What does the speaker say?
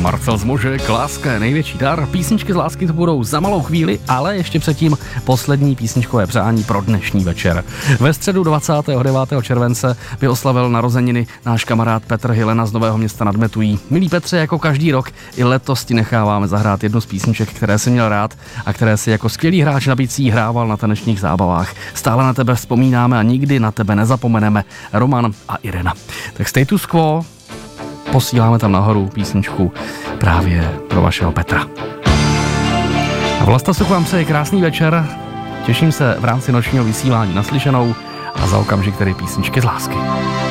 Marcel Zmožek, Láska je největší dar. Písničky z lásky to budou za malou chvíli, ale ještě předtím poslední písničkové přání pro dnešní večer. Ve středu 29. července by oslavil narozeniny náš kamarád Petr Hilena z Nového Města nad Metují. Milý Petře, jako každý rok, i letos ti necháváme zahrát jednu z písniček, které jsi měl rád a které si jako skvělý hráč na bicí hrával na tanečních zábavách. Stále na tebe vzpomínáme a nikdy na tebe nezapomeneme. Roman a Irena. Tak status quo, posíláme tam nahoru písničku právě pro vašeho Petra. A Vlasta Such vám přeje krásný večer. Těším se v rámci nočního vysílání naslyšenou a za okamžik tedy písničky z lásky.